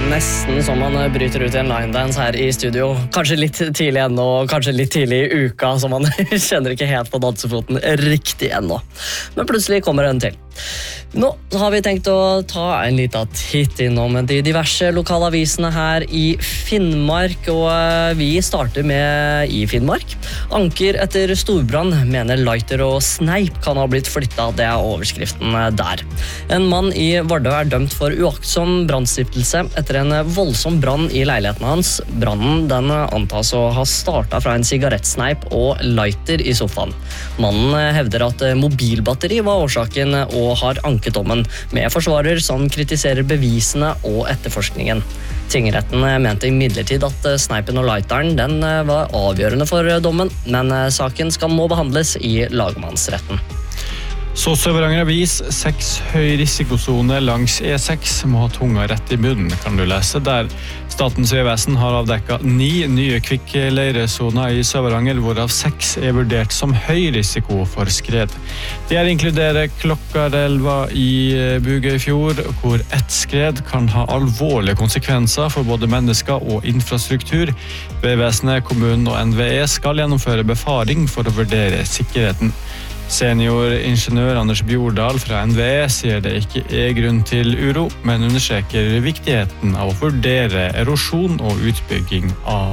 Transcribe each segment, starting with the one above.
nesten som man bryter ut I en line dance her I studio. Kanskje litt tidlig ennå, kanskje litt tidlig I uka, så man kjenner ikke helt på dansefoten riktig ennå. Men plutselig kommer den til. Nå har vi tenkt å ta en liten titt innom de diverse lokalavisene her I Finnmark, og vi starter med I Finnmark. Anker etter storbrann mener lighter og sneip kan ha blitt flyttet, det overskriften der. En mann I Vardø dømt for uaktsom brannstiftelse etter en voldsom brann I leiligheten hans. Brannen den antas å ha startet fra en sigarettsneip og lighter I sofaen. Mannen hevder at mobilbatteri var årsaken og har anket dommen, med forsvarer som kritiserer bevisene og etterforskningen. Tingretten mente imidlertid at sneipen og lighteren den var avgjørende for dommen, men saken skal nå behandles I lagmannsretten. Så Sør-Varanger Avis, 6 høyrisikosone langs E6 må ha tunga rett I munnen, kan du lese der. Statens vegvesen har avdekket 9 nye kvikkleiresoner I Sør-Varanger, hvorav 6 vurdert som høy risiko for skred. De inkluderer Klokkarelva I Bugøyfjord, hvor ett skred kan ha alvorlige konsekvenser for både mennesker og infrastruktur. Vegvesenet, kommunen og NVE skal gjennomføre befaring for å vurdere sikkerheten. Senioringeniør Anders Bjordal fra NVE sier det ikke grunn til uro, men understreker viktigheten av å vurdere erosjon og utbygging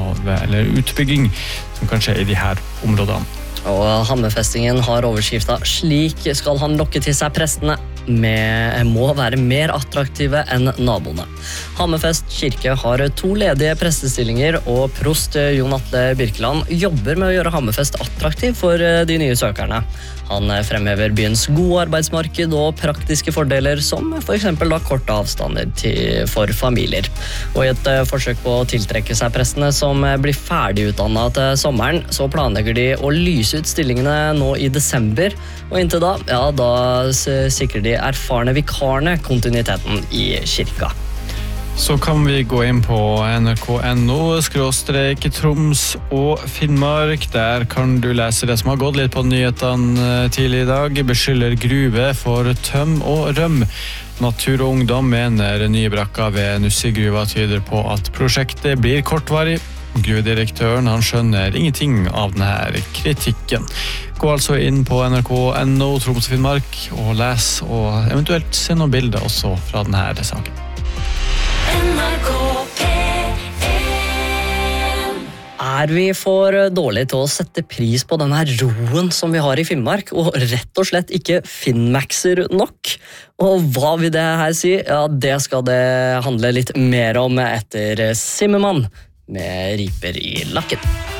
som kan skje I de her områdene. Og Hammerfestingen har overskriftet «Slik skal han lokke til seg prestene». Må være mer attraktive enn naboene. Hammerfest kirke har 2 ledige prestestillinger, og prost Jon Atle Birkeland jobber med å gjøre Hammerfest attraktiv for de nye søkerne. Han fremhever byens gode arbeidsmarked og praktiske fordeler, som for eksempel korte avstander for familier. Og I et forsøk på å tiltrekke seg prestene som blir ferdigutdannet til sommeren, så planlegger de å lyse ut stillingene nå I desember, og inntil da, da sikrer de erfarne vikarene kontinuiteten I kirka. Så kan vi gå inn på nrk.no/Troms og Finnmark. Der kan du lese det som har gått litt på nyhetene tidlig I dag. Beskylder gruve for tøm og røm. Natur og Ungdom mener nye brakka ved Nussigruva tyder på at prosjektet blir kortvarig. Gruvedirektøren han skjønner ingenting av denne kritikken. Gå altså inn på nrk.no Troms og Finnmark og les, og eventuelt se noen bilder også fra denne saken. Vi for dårlige til å sette pris på denne roen som vi har I Finnmark, og rett og slett ikke Finnmaxer nok? Og hva vil det her si? Ja, det skal det handle litt mer om etter Simmermann med riper I lakken.